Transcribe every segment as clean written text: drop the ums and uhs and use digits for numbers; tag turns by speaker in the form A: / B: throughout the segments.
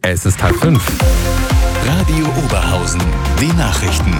A: Es ist 4:30.
B: Radio Oberhausen, die Nachrichten.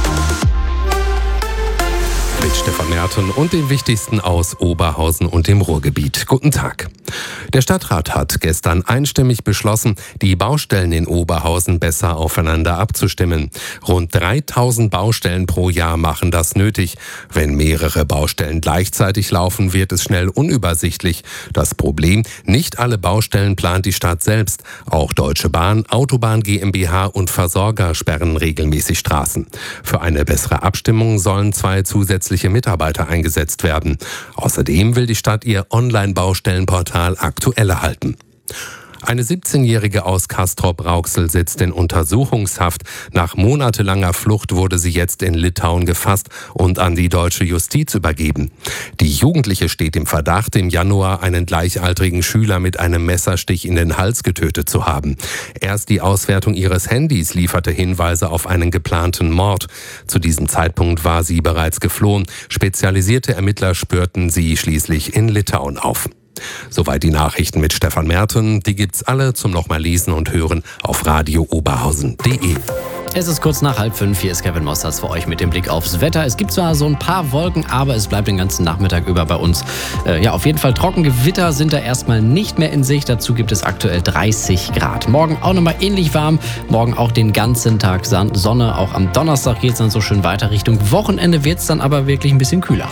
A: Mit Stefan Merten und den wichtigsten aus Oberhausen und dem Ruhrgebiet. Guten Tag. Der Stadtrat hat gestern einstimmig beschlossen, die Baustellen in Oberhausen besser aufeinander abzustimmen. Rund 3000 Baustellen pro Jahr machen das nötig. Wenn mehrere Baustellen gleichzeitig laufen, wird es schnell unübersichtlich. Das Problem: nicht alle Baustellen plant die Stadt selbst. Auch Deutsche Bahn, Autobahn GmbH und Versorger sperren regelmäßig Straßen. Für eine bessere Abstimmung sollen 2 zusätzliche Mitarbeiter eingesetzt werden. Außerdem will die Stadt ihr Online-Baustellenportal aktueller halten. Eine 17-Jährige aus Castrop-Rauxel sitzt in Untersuchungshaft. Nach monatelanger Flucht wurde sie jetzt in Litauen gefasst und an die deutsche Justiz übergeben. Die Jugendliche steht im Verdacht, im Januar einen gleichaltrigen Schüler mit einem Messerstich in den Hals getötet zu haben. Erst die Auswertung ihres Handys lieferte Hinweise auf einen geplanten Mord. Zu diesem Zeitpunkt war sie bereits geflohen. Spezialisierte Ermittler spürten sie schließlich in Litauen auf. Soweit die Nachrichten mit Stefan Merten. Die gibt's alle zum nochmal lesen und hören auf radiooberhausen.de.
C: Es ist kurz nach 4:30. Hier ist Kevin Mosters für euch mit dem Blick aufs Wetter. Es gibt zwar so ein paar Wolken, aber es bleibt den ganzen Nachmittag über bei uns. Auf jeden Fall trocken. Gewitter sind da erstmal nicht mehr in Sicht. Dazu gibt es aktuell 30 Grad. Morgen auch nochmal ähnlich warm. Morgen auch den ganzen Tag Sonne. Auch am Donnerstag geht es dann so schön weiter. Richtung Wochenende wird es dann aber wirklich ein bisschen kühler.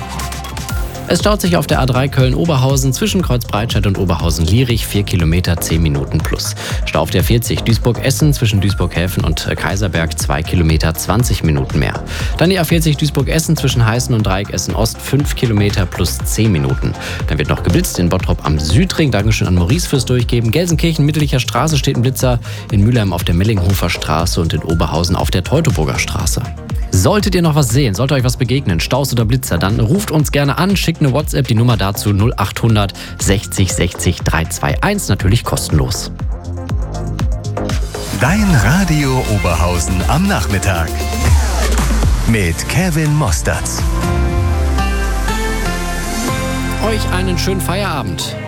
C: Es staut sich auf der A3 Köln-Oberhausen zwischen Kreuzbreitscheid und Oberhausen-Lierich 4 Kilometer, 10 Minuten plus. Stau auf der 40 Duisburg-Essen zwischen Duisburg-Häfen und Kaiserberg 2 Kilometer, 20 Minuten mehr. Dann die A40 Duisburg-Essen zwischen Heißen und Dreieck Essen-Ost 5 Kilometer plus 10 Minuten. Dann wird noch geblitzt in Bottrop am Südring. Dankeschön an Maurice fürs Durchgeben. Gelsenkirchen, Mittelicher Straße steht ein Blitzer. In Mülheim auf der Mellinghofer Straße und in Oberhausen auf der Teutoburger Straße. Solltet ihr noch was sehen, sollte euch was begegnen, Staus oder Blitzer, dann ruft uns gerne an, schickt eine WhatsApp, die Nummer dazu 0800 60 60 321, natürlich kostenlos.
B: Dein Radio Oberhausen am Nachmittag mit Kevin Mosters.
C: Euch einen schönen Feierabend.